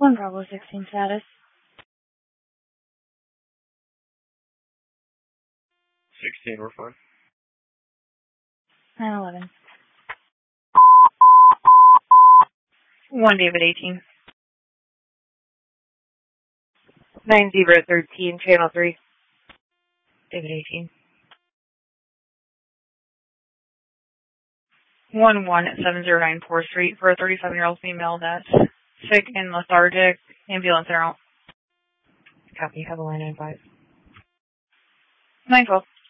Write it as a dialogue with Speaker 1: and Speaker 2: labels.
Speaker 1: 1 Bravo 16 status.
Speaker 2: 16, we're fine.
Speaker 1: 911. 1 David 18.
Speaker 3: 9 Zebra 13, Channel 3.
Speaker 1: David 18. 11709 4th Street for a 37-year-old female that's sick and lethargic. Ambulance en route.
Speaker 3: Copy. Have a line on 5.
Speaker 1: 912.